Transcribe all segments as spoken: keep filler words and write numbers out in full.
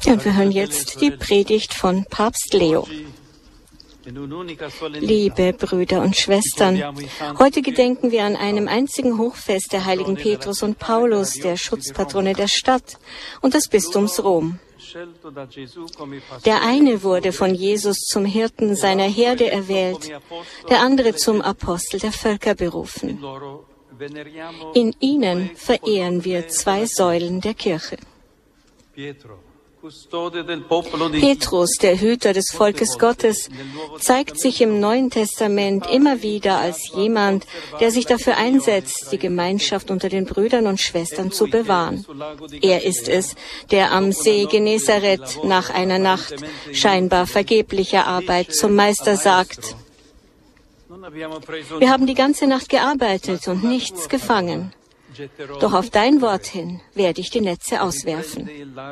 Und wir hören jetzt die Predigt von Papst Leo. Liebe Brüder und Schwestern, heute gedenken wir an einem einzigen Hochfest der heiligen Petrus und Paulus, der Schutzpatrone der Stadt und des Bistums Rom. Der eine wurde von Jesus zum Hirten seiner Herde erwählt, der andere zum Apostel der Völker berufen. In ihnen verehren wir zwei Säulen der Kirche. Petrus, der Hüter des Volkes Gottes, zeigt sich im Neuen Testament immer wieder als jemand, der sich dafür einsetzt, die Gemeinschaft unter den Brüdern und Schwestern zu bewahren. Er ist es, der am See Genezareth nach einer Nacht scheinbar vergeblicher Arbeit zum Meister sagt: Wir haben die ganze Nacht gearbeitet und nichts gefangen. Doch auf dein Wort hin werde ich die Netze auswerfen.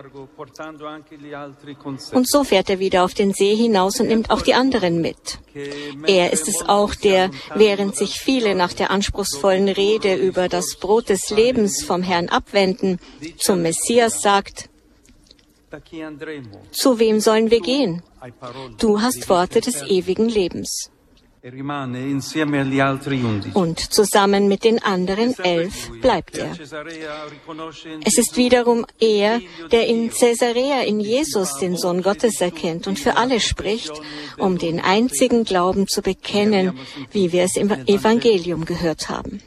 Und so fährt er wieder auf den See hinaus und nimmt auch die anderen mit. Er ist es auch, der, während sich viele nach der anspruchsvollen Rede über das Brot des Lebens vom Herrn abwenden, zum Messias sagt: Zu wem sollen wir gehen? Du hast Worte des ewigen Lebens. Und zusammen mit den anderen elf bleibt er. Es ist wiederum er, der in Caesarea in Jesus den Sohn Gottes erkennt und für alle spricht, um den einzigen Glauben zu bekennen, wie wir es im Evangelium gehört haben.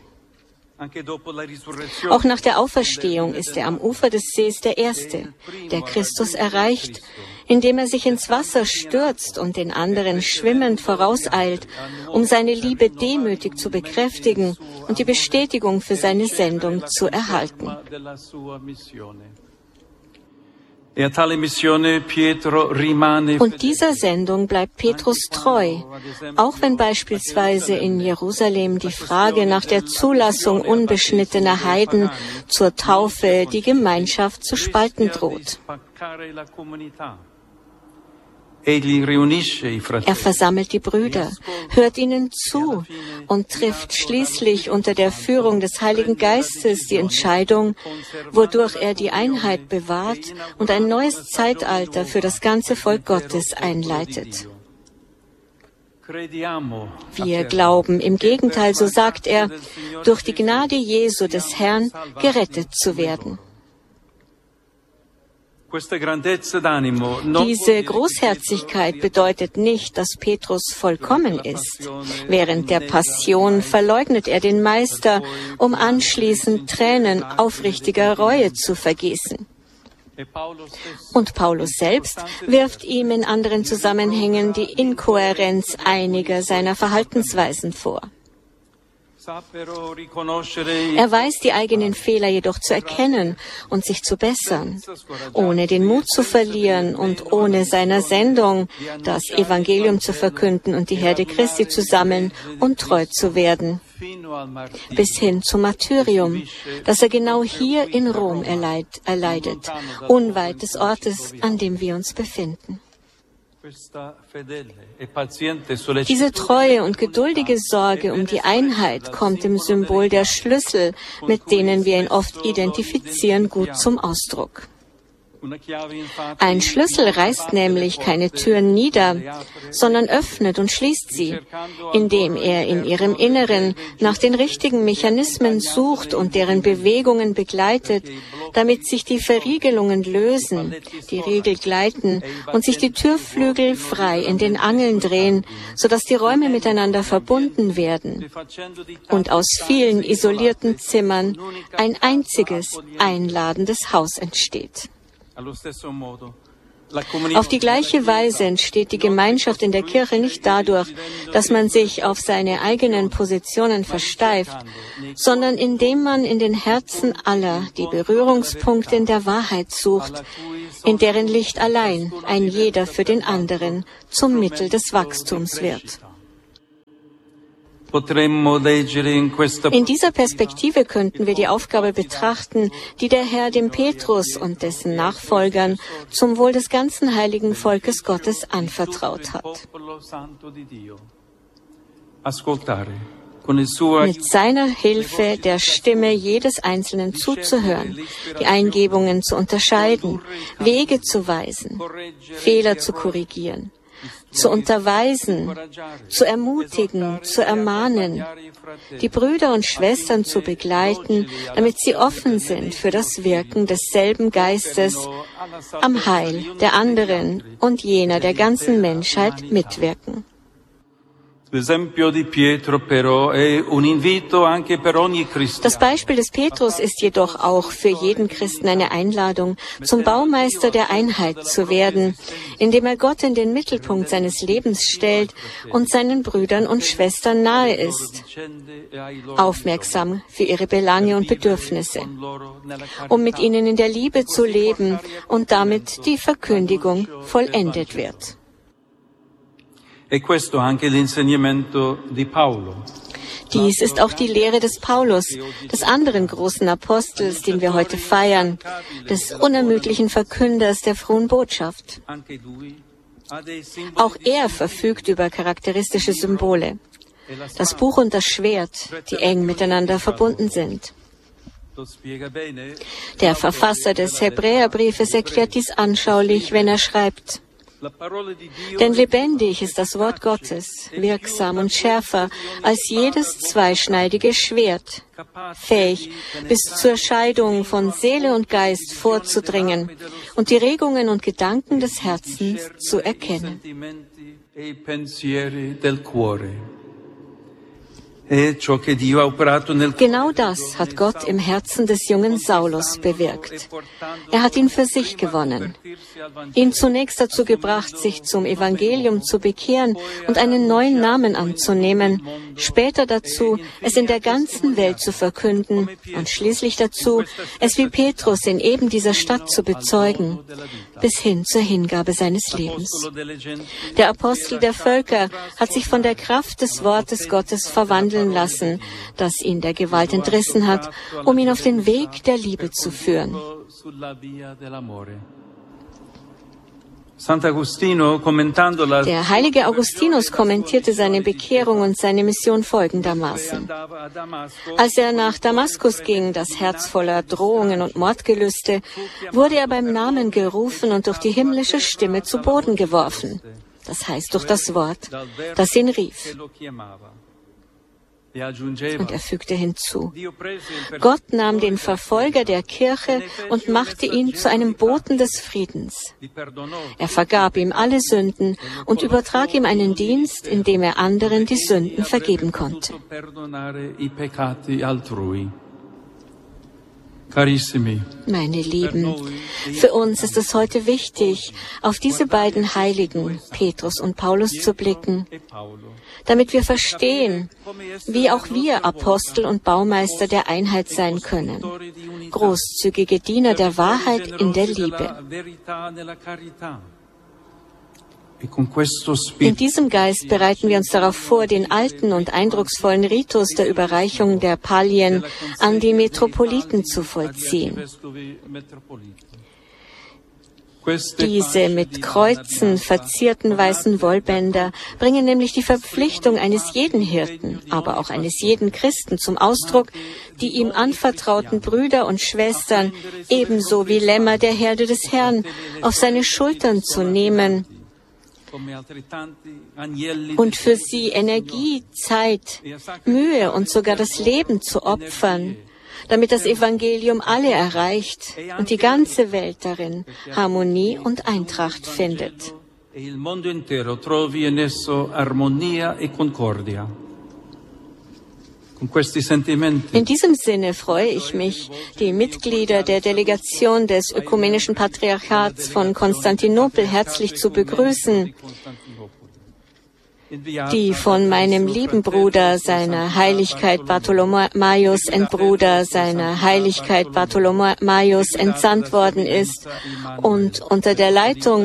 Auch nach der Auferstehung ist er am Ufer des Sees der Erste, der Christus erreicht, indem er sich ins Wasser stürzt und den anderen schwimmend vorauseilt, um seine Liebe demütig zu bekräftigen und die Bestätigung für seine Sendung zu erhalten. Und dieser Sendung bleibt Petrus treu, auch wenn beispielsweise in Jerusalem die Frage nach der Zulassung unbeschnittener Heiden zur Taufe die Gemeinschaft zu spalten droht. Er versammelt die Brüder, hört ihnen zu und trifft schließlich unter der Führung des Heiligen Geistes die Entscheidung, wodurch er die Einheit bewahrt und ein neues Zeitalter für das ganze Volk Gottes einleitet. Wir glauben im Gegenteil, so sagt er, durch die Gnade Jesu des Herrn gerettet zu werden. Diese Großherzigkeit bedeutet nicht, dass Petrus vollkommen ist. Während der Passion verleugnet er den Meister, um anschließend Tränen aufrichtiger Reue zu vergießen. Und Paulus selbst wirft ihm in anderen Zusammenhängen die Inkohärenz einiger seiner Verhaltensweisen vor. Er weiß, die eigenen Fehler jedoch zu erkennen und sich zu bessern, ohne den Mut zu verlieren und ohne seiner Sendung, das Evangelium zu verkünden und die Herde Christi zu sammeln und treu zu werden, bis hin zum Martyrium, das er genau hier in Rom erleid, erleidet, unweit des Ortes, an dem wir uns befinden. Diese treue und geduldige Sorge um die Einheit kommt im Symbol der Schlüssel, mit denen wir ihn oft identifizieren, gut zum Ausdruck. Ein Schlüssel reißt nämlich keine Türen nieder, sondern öffnet und schließt sie, indem er in ihrem Inneren nach den richtigen Mechanismen sucht und deren Bewegungen begleitet, damit sich die Verriegelungen lösen, die Riegel gleiten und sich die Türflügel frei in den Angeln drehen, sodass die Räume miteinander verbunden werden und aus vielen isolierten Zimmern ein einziges, einladendes Haus entsteht. Auf die gleiche Weise entsteht die Gemeinschaft in der Kirche nicht dadurch, dass man sich auf seine eigenen Positionen versteift, sondern indem man in den Herzen aller die Berührungspunkte in der Wahrheit sucht, in deren Licht allein ein jeder für den anderen zum Mittel des Wachstums wird. In dieser Perspektive könnten wir die Aufgabe betrachten, die der Herr dem Petrus und dessen Nachfolgern zum Wohl des ganzen heiligen Volkes Gottes anvertraut hat. mit seiner Hilfe der Stimme jedes Einzelnen zuzuhören, die Eingebungen zu unterscheiden, Wege zu weisen, Fehler zu korrigieren, zu unterweisen, zu ermutigen, zu ermahnen, die Brüder und Schwestern zu begleiten, damit sie offen sind für das Wirken desselben Geistes am Heil der anderen und jener der ganzen Menschheit mitwirken. Das Beispiel des Petrus ist jedoch auch für jeden Christen eine Einladung, zum Baumeister der Einheit zu werden, indem er Gott in den Mittelpunkt seines Lebens stellt und seinen Brüdern und Schwestern nahe ist, aufmerksam für ihre Belange und Bedürfnisse, um mit ihnen in der Liebe zu leben und damit die Verkündigung vollendet wird. Dies ist auch die Lehre des Paulus, des anderen großen Apostels, den wir heute feiern, des unermüdlichen Verkünders der frohen Botschaft. Auch er verfügt über charakteristische Symbole, das Buch und das Schwert, die eng miteinander verbunden sind. Der Verfasser des Hebräerbriefes erklärt dies anschaulich, wenn er schreibt: Denn lebendig ist das Wort Gottes, wirksam und schärfer als jedes zweischneidige Schwert, fähig, bis zur Scheidung von Seele und Geist vorzudringen und die Regungen und Gedanken des Herzens zu erkennen. Genau das hat Gott im Herzen des jungen Saulus bewirkt. Er hat ihn für sich gewonnen, ihn zunächst dazu gebracht, sich zum Evangelium zu bekehren und einen neuen Namen anzunehmen, später dazu, es in der ganzen Welt zu verkünden und schließlich dazu, es wie Petrus in eben dieser Stadt zu bezeugen, bis hin zur Hingabe seines Lebens. Der Apostel der Völker hat sich von der Kraft des Wortes Gottes verwandeln lassen, das ihn der Gewalt entrissen hat, um ihn auf den Weg der Liebe zu führen. Der heilige Augustinus kommentierte seine Bekehrung und seine Mission folgendermaßen: Als er nach Damaskus ging, das Herz voller Drohungen und Mordgelüste, wurde er beim Namen gerufen und durch die himmlische Stimme zu Boden geworfen. Das heißt durch das Wort, das ihn rief. Und er fügte hinzu: Gott nahm den Verfolger der Kirche und machte ihn zu einem Boten des Friedens. Er vergab ihm alle Sünden und übertrag ihm einen Dienst, in dem er anderen die Sünden vergeben konnte. Meine Lieben, für uns ist es heute wichtig, auf diese beiden Heiligen, Petrus und Paulus, zu blicken, damit wir verstehen, wie auch wir Apostel und Baumeister der Einheit sein können, großzügige Diener der Wahrheit in der Liebe. In diesem Geist bereiten wir uns darauf vor, den alten und eindrucksvollen Ritus der Überreichung der Pallien an die Metropoliten zu vollziehen. Diese mit Kreuzen verzierten weißen Wollbänder bringen nämlich die Verpflichtung eines jeden Hirten, aber auch eines jeden Christen zum Ausdruck, die ihm anvertrauten Brüder und Schwestern ebenso wie Lämmer der Herde des Herrn auf seine Schultern zu nehmen und für sie Energie, Zeit, Mühe und sogar das Leben zu opfern, damit das Evangelium alle erreicht und die ganze Welt darin Harmonie und Eintracht findet. In diesem Sinne freue ich mich, die Mitglieder der Delegation des Ökumenischen Patriarchats von Konstantinopel herzlich zu begrüßen, die von meinem lieben Bruder, seiner Heiligkeit Bartholomäus Entbruder, seiner Heiligkeit Bartholomäus entsandt worden ist und unter der Leitung